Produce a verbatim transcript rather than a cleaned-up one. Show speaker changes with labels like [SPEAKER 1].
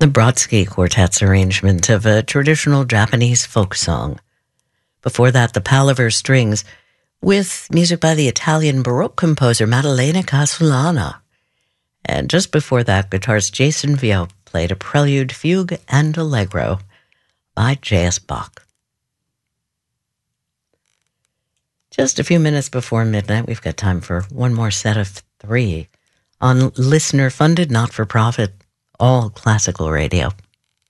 [SPEAKER 1] the Brodsky Quartet's arrangement of a traditional Japanese folk song. Before that, the Palaver Strings, with music by the Italian Baroque composer Maddalena Casulana. And just before that, guitarist Jason Vio played a prelude, fugue, and allegro by J S. Bach. Just a few minutes before midnight, we've got time for one more set of three on listener-funded, not-for-profit, all classical radio.